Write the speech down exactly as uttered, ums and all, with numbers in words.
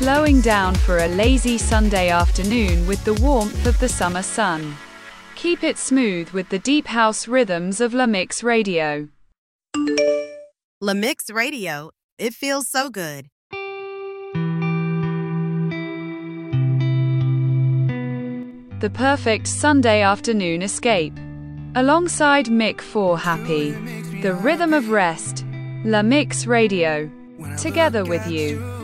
slowing down for a lazy Sunday afternoon with the warmth of the summer sun. Keep it smooth with the deep house rhythms of La Mix Radio. La Mix Radio, it feels so good. The perfect Sunday afternoon escape. Alongside Mick for Happy, the rhythm of rest. La Mix Radio. Together with you.